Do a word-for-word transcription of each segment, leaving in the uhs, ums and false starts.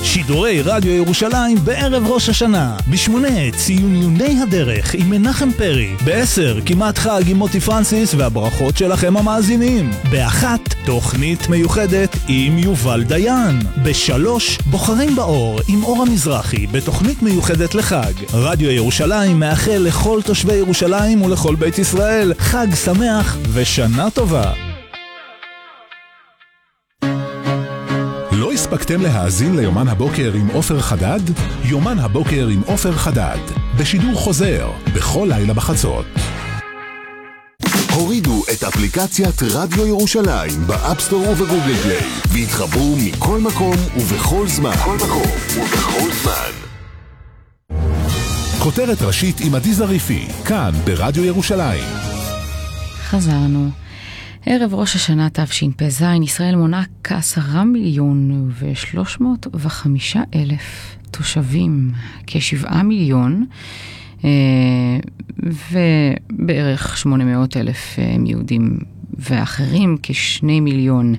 שידורי רדיו ירושלים בערב ראש השנה. בשמונה ציון יוני הדרך עם מנחם פרי. בעשר כמעט חג עם מוטי פרנסיס והברכות שלכם המאזינים. באחת תוכנית מיוחדת עם יובל דיין. בשלוש בוחרים באור עם אור המזרחי בתוכנית מיוחדת לחג. רדיו ירושלים מאחל לכל תושבי ירושלים ולכל בית ישראל חג שמח ושנה טובה. לא הספקתם להאזין ליומן הבוקר עם עופר חדד? יומן הבוקר עם עופר חדד, בשידור חוזר, בכל לילה בחצות. הורידו את אפליקציית רדיו ירושלים באפסטור ובגוגל פליי, והתחברו מכל מקום ובכל זמן. כל מקום ובכל זמן. כותרת ראשית עם עדי זריפי, כאן ברדיו ירושלים. חזרנו. ערב ראש השנה תשפ"ז, ישראל מונה כעשרה מיליון ושלוש מאות וחמישה אלף תושבים, כשבעה מיליון, ובערך שמונה מאות אלף יהודים ואחרים, כשני מיליון,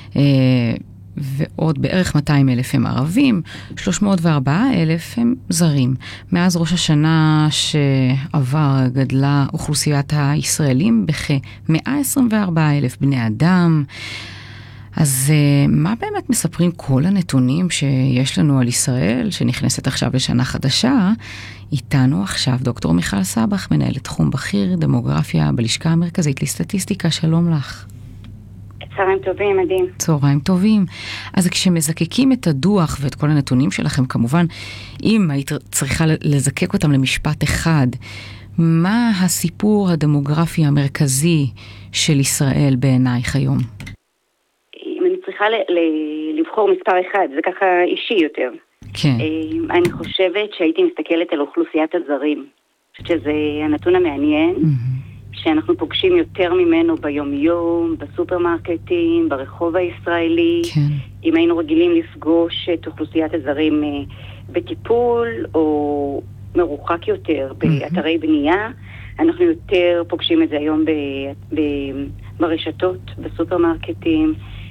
ועוד בערך מאתיים אלף הם ערבים, שלוש מאות וארבעה אלף הם זרים. מאז ראש השנה שעבר גדלה אוכלוסיית הישראלים בכ-מאה עשרים וארבעה אלף בני אדם. אז מה באמת מספרים כל הנתונים שיש לנו על ישראל, שנכנסת עכשיו לשנה חדשה? איתנו עכשיו דוקטור מיכל סבח, מנהלת תחום בכיר דמוגרפיה בלשכה המרכזית לסטטיסטיקה. שלום לך. צהריים טובים, מדהים. צהריים טובים. אז כשמזקקים את הדוח ואת כל הנתונים שלכם, כמובן, אם היית צריכה לזקק אותם למשפט אחד, מה הסיפור הדמוגרפי המרכזי של ישראל בעינייך היום? אם אני צריכה ל- ל- לבחור מספר אחד, זה ככה אישי יותר. כן. אני חושבת שהייתי מסתכלת על אוכלוסיית הזרים. אני חושבת שזה הנתון המעניין. Mm-hmm. שאנחנו פוגשים יותר ממנו ביום-יום, בסופרמרקטים, ברחוב הישראלי. כן. אם היינו רגילים לפגוש את אוכלוסיית הזרים בטיפול, או מרוחק יותר באתרי בנייה, אנחנו יותר פוגשים את זה היום ב- ב- ברשתות, בסופרמרקטים,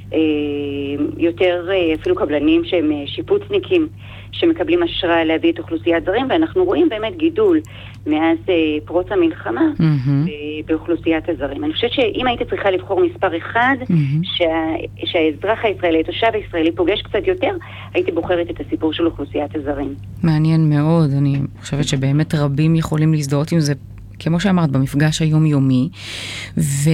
יותר אפילו קבלנים שהם שיפוצניקים, שמקבלים אשראי להביא את אוכלוסיית זרים, ואנחנו רואים באמת גידול מאז פרוץ המלחמה mm-hmm. באוכלוסיית הזרים. אני חושבת שאם הייתי צריכה לבחור מספר אחד, mm-hmm. שה, שהאזרח הישראלי, התושב הישראלי פוגש קצת יותר, הייתי בוחרת את הסיפור של אוכלוסיית הזרים. מעניין מאוד. אני חושבת שבאמת רבים יכולים להזדהות עם זה, כמו שאמרת, במפגש היומיומי, ו...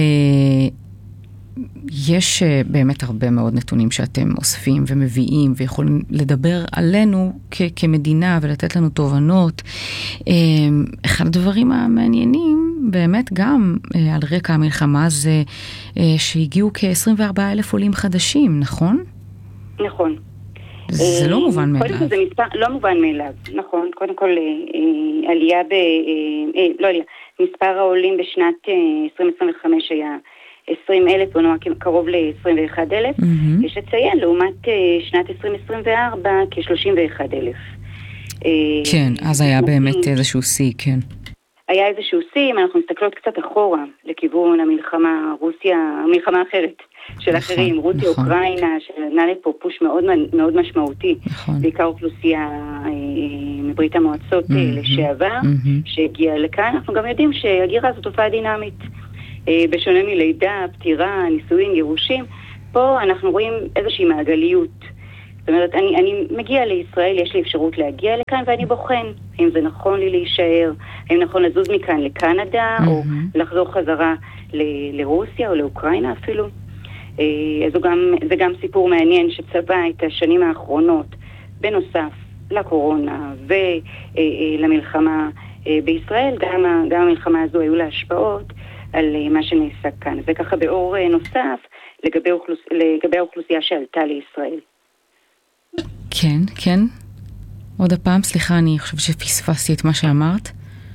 יש באמת הרבה מאוד נתונים שאתם אוספים ומביאים ויכולים לדבר עלינו כ- כמדינה ולתת לנו תובנות. אחד הדברים המעניינים באמת גם על רקע המלחמה זה שהגיעו כ-עשרים וארבעה אלף עולים חדשים, נכון? נכון. זה לא מובן מאליו. קודם כל זה מספר, לא מובן מאליו, נכון. קודם כל עלייה ב... לא עלייה. מספר העולים בשנת עשרים עשרים וחמש היה עשרים אלף, בוא נאמר קרוב ל-עשרים ואחד אלף. Mm-hmm. יש לציין, לעומת uh, שנת עשרים עשרים וארבע, כ-שלושים ואחד אלף. כן, אז היה באמת איזשהו סי, כן. היה איזשהו סי, אם אנחנו מסתכלות קצת אחורה, לכיוון המלחמה, רוסיה, המלחמה האחרת של נכון, אחרים, רוסיה, נכון. אוקראינה, שנתנה לפה פוש מאוד, מאוד משמעותי, נכון. בעיקר אוכלוסייה אה, מברית המועצות mm-hmm. לשעבר, mm-hmm. שהגיעה לכאן. אנחנו גם יודעים שהגירה זו תופעה דינמית. בשונה מלידה, פטירה, נישואין, גירושים, פה אנחנו רואים איזושהי מעגליות. זאת אומרת, אני, אני מגיע לישראל, יש לי אפשרות להגיע לכאן ואני בוחן האם זה נכון לי להישאר, האם נכון לזוז מכאן לקנדה, mm-hmm. או לחזור חזרה ל- לרוסיה או לאוקראינה אפילו. אז גם, זה גם סיפור מעניין שצבע את השנים האחרונות, בנוסף לקורונה ולמלחמה בישראל, גם, גם המלחמה הזו היו לה השפעות, על מה שנעשה כאן. זה ככה באור נוסף לגבי, אוכלוס... לגבי האוכלוסייה שעלתה לישראל. כן, כן. עוד הפעם, סליחה, אני חושבת שפספסתי את מה שאמרת.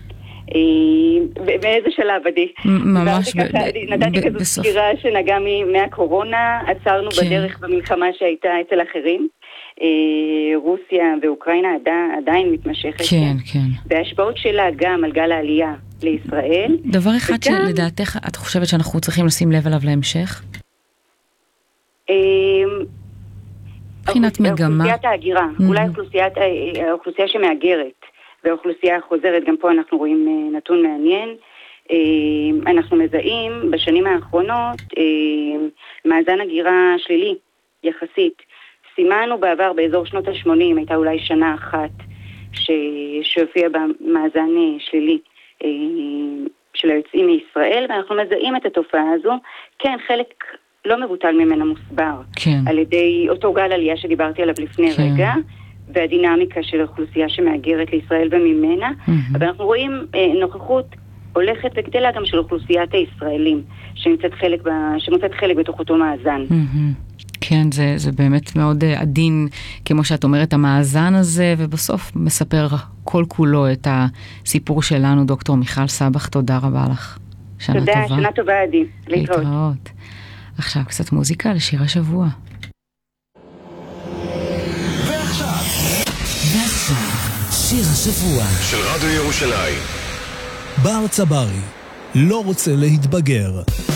באיזה שלב, עדי? ממש. נתתי כזו סקירה שנגע מהקורונה, עצרנו בדרך במלחמה שהייתה אצל אחרים. רוסיה ואוקראינה עדיין מתמשכת. כן, כן. וההשפעות שלה גם על גל העלייה לישראל. דבר אחד שלדעתך את חושבת שאנחנו צריכים לשים לב עליו להמשך? מבחינת מגמה? אוכלוסיית ההגירה, mm-hmm. אולי אוכלוסיית, האוכלוסייה שמאגרת, והאוכלוסייה החוזרת, גם פה אנחנו רואים נתון מעניין. אנחנו מזהים בשנים האחרונות מאזן הגירה שלילי, יחסית. סימנו בעבר באזור שנות ה-שמונים, הייתה אולי שנה אחת שהופיע במאזן שלילי של היוצאים מישראל, ואנחנו מזהים את התופעה הזו. כן, חלק לא מבוטל ממנה מוסבר. כן. על ידי אותו גל עלייה שדיברתי עליו לפני כן. רגע, והדינמיקה של האוכלוסייה שמאגרת לישראל וממנה. Mm-hmm. אבל אנחנו רואים אה, נוכחות הולכת וגדלה גם של אוכלוסיית הישראלים, שנמצאת חלק, ב... שמוצאת חלק בתוך אותו מאזן. Mm-hmm. כן, זה, זה באמת מאוד עדין, כמו שאת אומרת, המאזן הזה, ובסוף מספר כל כולו את הסיפור שלנו. דוקטור מיכל סבח, תודה רבה לך. שנה תודה, טובה. שנה טובה, עדי. להתראות. להתראות. עכשיו קצת מוזיקה לשיר השבוע. ועכשיו, ועכשיו, שיר השבוע של רדיו ירושלים. בר צברי, לא רוצה להתבגר.